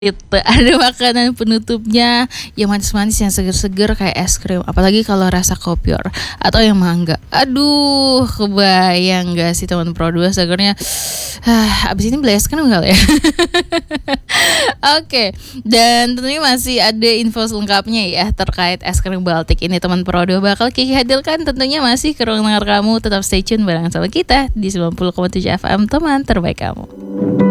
Itu ada makanan penutupnya yang manis-manis yang seger-seger kayak es krim, apalagi kalau rasa kopior atau yang mangga. Aduh, kebayang gak sih teman Pro 2 segernya. Abis ini beli es krim enggak ya? Oke, dan tentunya masih ada info selengkapnya ya terkait es krim Baltic ini teman Pro 2 bakal Kiki hadirkan tentunya masih ke ruang dengar kamu. Tetap stay tune bareng sama kita di 90,7 FM teman terbaik kamu.